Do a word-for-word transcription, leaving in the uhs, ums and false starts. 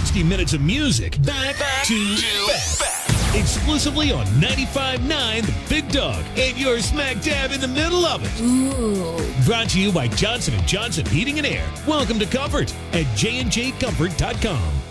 sixty minutes of music back, back to, to back. back. Exclusively on ninety-five point nine The Big Dog. And you're smack dab in the middle of it. Ooh. Brought to you by Johnson and Johnson Heating and Air. Welcome to Comfort at j and j comfort dot com.